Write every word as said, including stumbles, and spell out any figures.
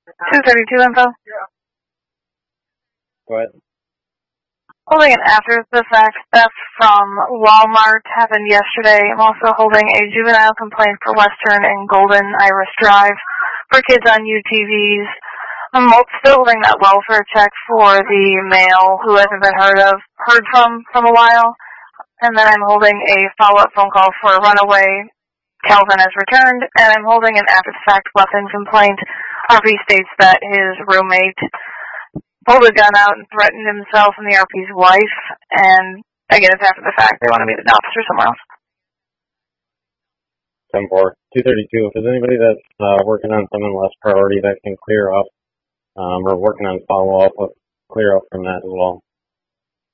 two thirty-two info. Go ahead. Holding an after-the-fact theft from Walmart happened yesterday. I'm also holding a juvenile complaint for Western and Golden Iris Drive for kids on U T Vs. I'm still holding that welfare check for the male who hasn't been heard of, heard from from a while. And then I'm holding a follow-up phone call for a runaway. Calvin has returned, and I'm holding an after-the-fact weapon complaint. R P states that his roommate pulled a gun out and threatened himself and the R P's wife, and again, it's after the fact. They want to meet an officer somewhere else. ten four, two thirty-two. If there's anybody that's uh, working on something less priority that can clear up, um, or working on follow-up, let's clear up from that as well.